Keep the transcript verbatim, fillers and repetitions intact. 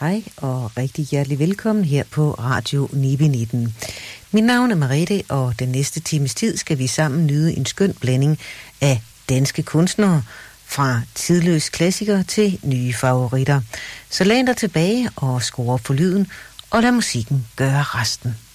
Hej og rigtig hjertelig velkommen her på Radio Nibe nitten. Mit navn er Merete, og den næste times tid skal vi sammen nyde en skøn blanding af danske kunstnere, fra tidløs klassiker til nye favoritter. Så læn dig tilbage og skru op for lyden, og lad musikken gøre resten.